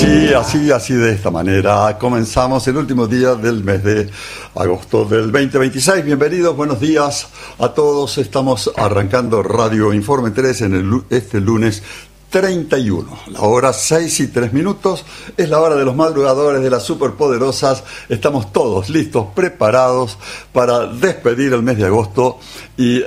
Así de esta manera comenzamos el último día del mes de agosto del 2026. Bienvenidos, buenos días a todos. Estamos arrancando Radio Informe 3 en este lunes 31. La hora 6:03. Es la hora de los madrugadores de las superpoderosas. Estamos todos listos, preparados para despedir el mes de agosto y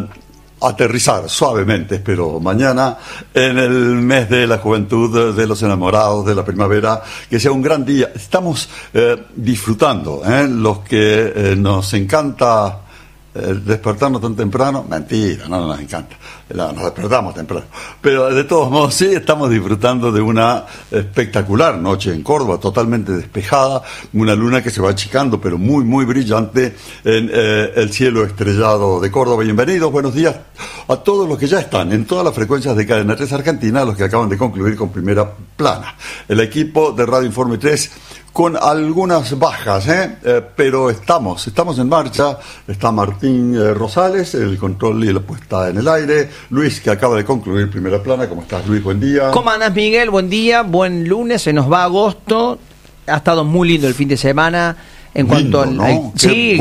aterrizar suavemente, espero, mañana en el mes de la juventud, de los enamorados, de la primavera, que sea un gran día. Estamos disfrutando, los que nos encanta despertarnos tan temprano. Mentira, no nos encanta, nos despertamos temprano, pero de todos modos sí estamos disfrutando de una espectacular noche en Córdoba, totalmente despejada, una luna que se va achicando pero muy muy brillante en el cielo estrellado de Córdoba. Bienvenidos, buenos días a todos los que ya están en todas las frecuencias de Cadena 3 Argentina, los que acaban de concluir con Primera Plana, el equipo de Radio Informe 3 con algunas bajas, pero estamos en marcha. Está Martín Rosales, el control y la puesta en el aire. Luis, que acaba de concluir Primera Plana. ¿Cómo estás, Luis? Buen día. ¿Cómo andás, Miguel? Buen día, buen lunes. Se nos va agosto. Ha estado muy lindo el fin de semana. En cuanto lindo, al ¿no? sí,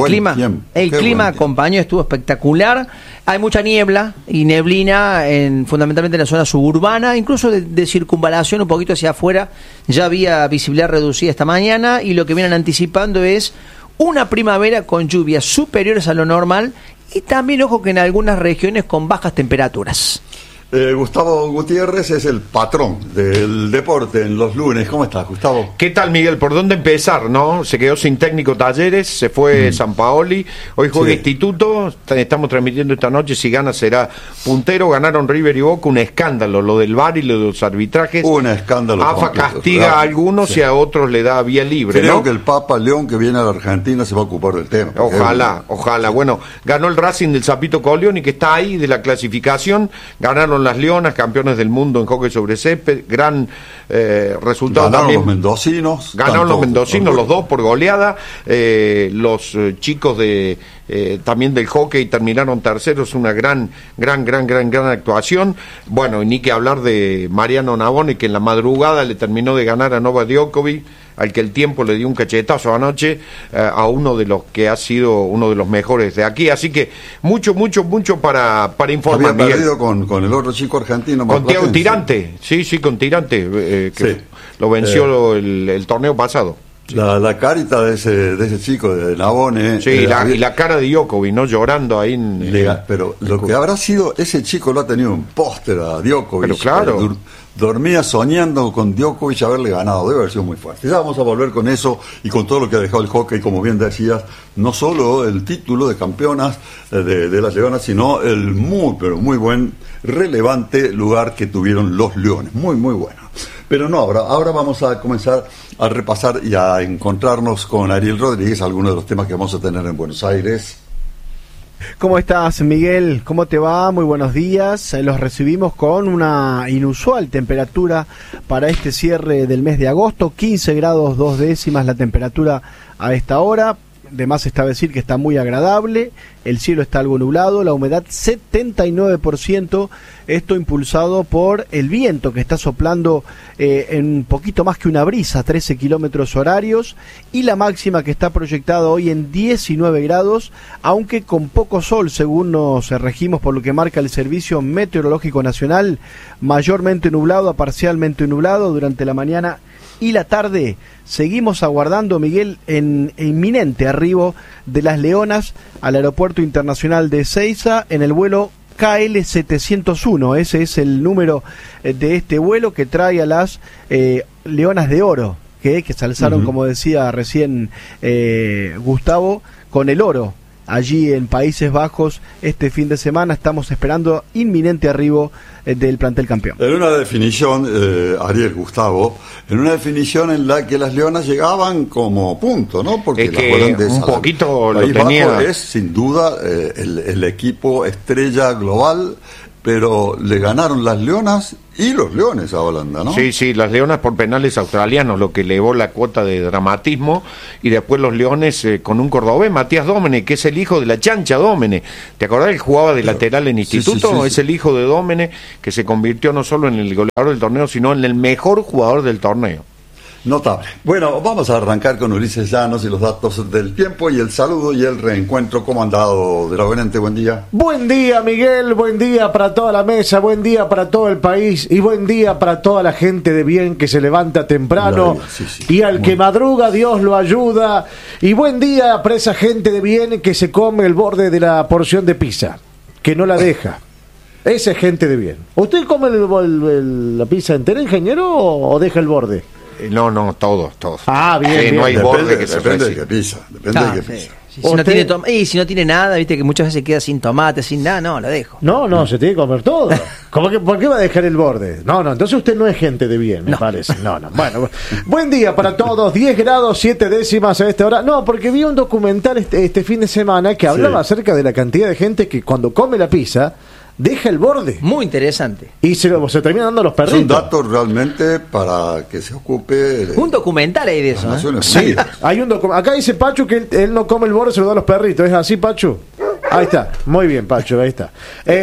el clima acompañó, estuvo espectacular. Hay mucha niebla y neblina fundamentalmente en la zona suburbana, incluso de circunvalación un poquito hacia afuera. Ya había visibilidad reducida esta mañana y lo que vienen anticipando es una primavera con lluvias superiores a lo normal y también, ojo, que en algunas regiones con bajas temperaturas. Gustavo Gutiérrez es el patrón del deporte en los lunes. ¿Cómo estás, Gustavo? ¿Qué tal, Miguel? ¿Por dónde empezar, no? Se quedó sin técnico Talleres, se fue San Paoli, hoy juega Instituto, estamos transmitiendo esta noche, si gana será puntero. Ganaron River y Boca, un escándalo, lo del VAR y lo de los arbitrajes. Un escándalo. AFA castiga a algunos y a otros le da vía libre, Creo ¿no? que el Papa León, que viene a la Argentina, se va a ocupar del tema. Ojalá. Bueno, ganó el Racing del Zapito Coglioni, que está ahí de la clasificación. Ganaron las Leonas, campeones del mundo en hockey sobre césped, gran resultado. Ganaron también. Los mendocinos. Ganaron los mendocinos, los dos por goleada. Los chicos también del hockey terminaron terceros, una gran actuación. Bueno, y ni que hablar de Mariano Navone, que en la madrugada le terminó de ganar a Novak Djokovic, al que el tiempo le dio un cachetazo anoche, a uno de los que ha sido uno de los mejores de aquí. Así que mucho para informar. Había perdido con el otro chico argentino, con Thiago Tirante, sí, con Tirante, que lo venció el torneo pasado. La carita de ese chico de Navone. Sí, y la cara de Djokovic, ¿no? Llorando ahí. Pero lo que habrá sido, ese chico lo ha tenido un póster a Djokovic. Pero claro. Dormía soñando con Djokovic haberle ganado, debe haber sido muy fuerte. Ya vamos a volver con eso y con todo lo que ha dejado el hockey, como bien decías, no solo el título de campeonas de las Leonas, sino el muy buen, relevante lugar que tuvieron los Leones, muy bueno. Pero no, ahora vamos a comenzar a repasar y a encontrarnos con Ariel Rodríguez, algunos de los temas que vamos a tener en Buenos Aires. ¿Cómo estás, Miguel? ¿Cómo te va? Muy buenos días. Los recibimos con una inusual temperatura para este cierre del mes de agosto, 15 grados 2 décimas la temperatura a esta hora. De más está decir que está muy agradable, el cielo está algo nublado, la humedad 79%, esto impulsado por el viento que está soplando en un poquito más que una brisa, 13 kilómetros horarios, y la máxima que está proyectada hoy en 19 grados, aunque con poco sol, según nos regimos por lo que marca el Servicio Meteorológico Nacional, mayormente nublado a parcialmente nublado durante la mañana y la tarde. Seguimos aguardando, Miguel, en inminente arribo de las Leonas al Aeropuerto Internacional de Ezeiza en el vuelo KL701. Ese es el número de este vuelo que trae a las Leonas de Oro, que se alzaron, como decía recién Gustavo, con el oro allí en Países Bajos este fin de semana. Estamos esperando inminente arribo del plantel campeón. En una definición, Ariel, Gustavo, en una definición en la que las Leonas llegaban como punto, ¿no? Porque es que un poquito lo tenía. Bajo es sin duda el equipo estrella global, pero le ganaron las Leonas y los Leones a Holanda, ¿no? Sí, las Leonas por penales australianos, lo que elevó la cuota de dramatismo, y después los Leones con un cordobés, Matías Dómenech, que es el hijo de la Chancha Dómenech. ¿Te acordás? Él jugaba de lateral en Instituto, es el hijo de Dómenech, que se convirtió no solo en el goleador del torneo, sino en el mejor jugador del torneo. Notable. Bueno, vamos a arrancar con Ulises Llanos y los datos del tiempo y el saludo y el reencuentro. ¿Cómo ha andado, de la Benente? Buen día. Buen día, Miguel. Buen día para toda la mesa. Buen día para todo el país. Y buen día para toda la gente de bien que se levanta temprano. Sí. Y al que madruga, Dios lo ayuda. Y buen día para esa gente de bien que se come el borde de la porción de pizza, que no la deja. Esa es gente de bien. ¿Usted come la pizza entera, ingeniero, o deja el borde? No, todos. Ah, bien. No hay borde que se depende de reciba. qué pizza. Depende de qué pizza. Si no tiene nada, viste que muchas veces queda sin tomate, sin nada, no, lo dejo. No, se tiene que comer todo. ¿Por qué va a dejar el borde? No, entonces usted no es gente de bien, me parece. No. Bueno, buen día para todos. 10 grados 7 décimas a esta hora. No, porque vi un documental este fin de semana que hablaba acerca de la cantidad de gente que cuando come la pizza deja el borde. Muy interesante. Y se termina dando a los perritos. Es un dato realmente para que se ocupe. Un documental hay de eso. Sí, hay un acá dice Pacho que él no come el borde, se lo da a los perritos. ¿Es así, Pacho? Ahí está. Muy bien, Pacho, ahí está.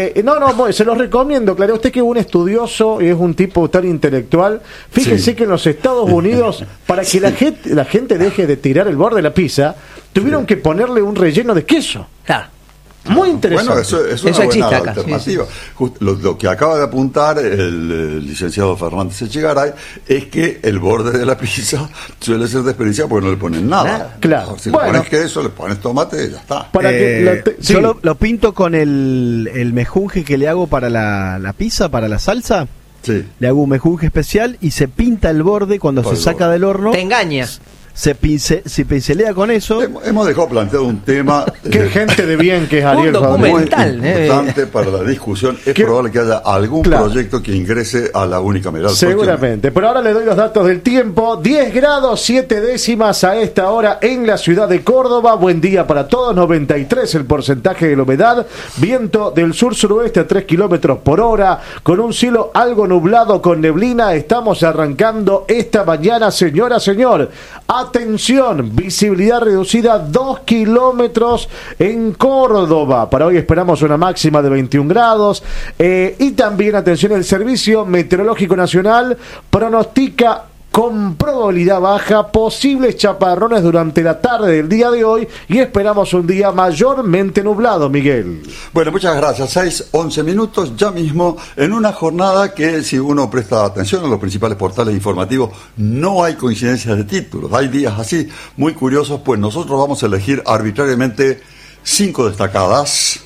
Se los recomiendo. Claro, usted que es un estudioso y es un tipo tan intelectual. Fíjense que en los Estados Unidos, para que la gente deje de tirar el borde de la pizza, tuvieron que ponerle un relleno de queso. Claro. Muy interesante. Bueno, eso es una buena acá, alternativa. Sí. Lo que acaba de apuntar el licenciado Fernández Echegaray es que el borde de la pizza suele ser desperdiciado porque no le ponen nada. Claro. Si le pones queso, le pones tomate y ya está. Yo lo pinto con el mejunje que le hago para la pizza, para la salsa. Sí. Le hago un mejunje especial y se pinta el borde cuando se saca del horno. Te engañas. Se pincelea con eso. Hemos dejado planteado un tema. Qué gente de bien que es Ariel Rodríguez. Muy importante para la discusión. Es probable que haya algún proyecto que ingrese a la unicameral. Seguramente. Pero ahora le doy los datos del tiempo. 10 grados 7 décimas a esta hora en la ciudad de Córdoba. Buen día para todos. 93 el porcentaje de la humedad. Viento del sur-suroeste a 3 kilómetros por hora. Con un cielo algo nublado con neblina. Estamos arrancando esta mañana, señora, señor. Atención, visibilidad reducida 2 kilómetros en Córdoba. Para hoy esperamos una máxima de 21 grados. Y también, atención, el Servicio Meteorológico Nacional pronostica con probabilidad baja posibles chaparrones durante la tarde del día de hoy y esperamos un día mayormente nublado, Miguel. Bueno, muchas gracias. 6:11 minutos ya mismo en una jornada que, si uno presta atención a los principales portales informativos, no hay coincidencias de títulos. Hay días así muy curiosos, pues nosotros vamos a elegir arbitrariamente 5 destacadas.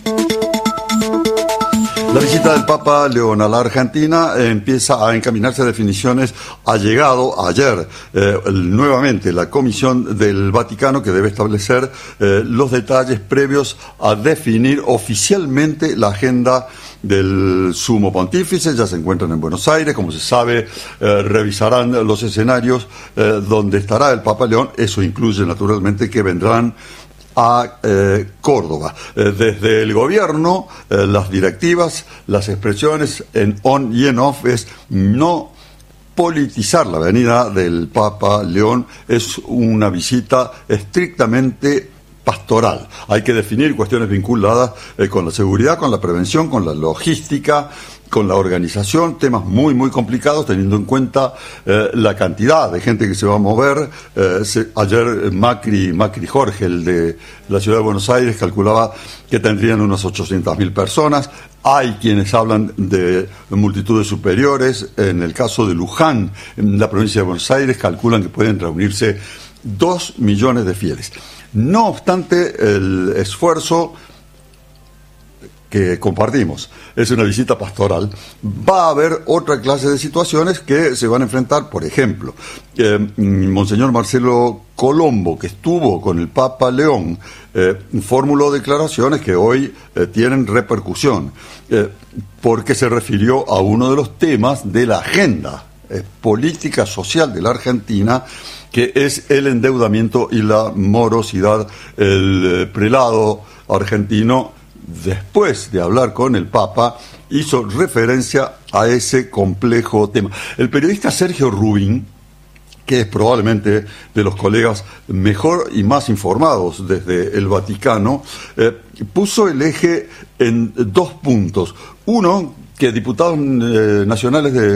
La visita del Papa León a la Argentina empieza a encaminarse a definiciones. Ha llegado ayer nuevamente la Comisión del Vaticano, que debe establecer los detalles previos a definir oficialmente la agenda del Sumo Pontífice. Ya se encuentran en Buenos Aires, como se sabe, revisarán los escenarios donde estará el Papa León. Eso incluye naturalmente que vendrán a Córdoba. Desde el gobierno, las directivas, las expresiones en on y en off es no politizar la venida del Papa León. Es una visita estrictamente pastoral. Hay que definir cuestiones vinculadas con la seguridad, con la prevención, con la logística, con la organización, temas muy, muy complicados, teniendo en cuenta la cantidad de gente que se va a mover. Ayer Macri Jorge, el de la ciudad de Buenos Aires, calculaba que tendrían unas 800.000 personas. Hay quienes hablan de multitudes superiores. En el caso de Luján, en la provincia de Buenos Aires, calculan que pueden reunirse 2 millones de fieles. No obstante, el esfuerzo que compartimos es una visita pastoral. Va a haber otra clase de situaciones que se van a enfrentar. Por ejemplo, Monseñor Marcelo Colombo, que estuvo con el Papa León, formuló declaraciones que hoy tienen repercusión, porque se refirió a uno de los temas de la agenda política social de la Argentina, que es el endeudamiento y la morosidad. El prelado argentino, después de hablar con el Papa, hizo referencia a ese complejo tema. El periodista Sergio Rubín, que es probablemente de los colegas mejor y más informados desde el Vaticano, puso el eje en 2 puntos. Uno, que diputados nacionales de